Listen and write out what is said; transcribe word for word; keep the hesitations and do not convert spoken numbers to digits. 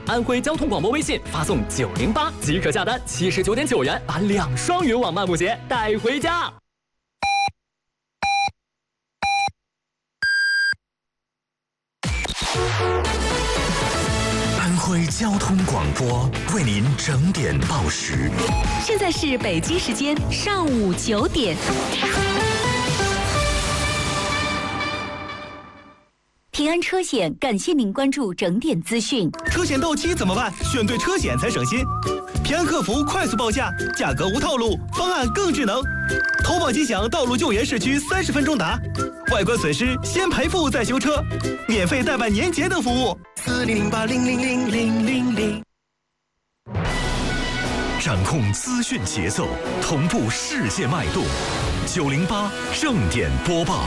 安徽交通广播微信发送九零八即可下单七十九点九元，把两双云网漫步鞋带回家。 安徽交通广播为您整点报时。 现在是北京时间上午九点。平安车险感谢您关注整点资讯。 车险到期怎么办？选对车险才省心。平安客服快速报价，价格无套路，方案更智能。投保即享道路救援市区三十分钟达，外观损失先赔付再修车，免费代办年节等服务。四零零八零零零零零零。 掌控资讯节奏，同步世界脉动。九零八正点播报。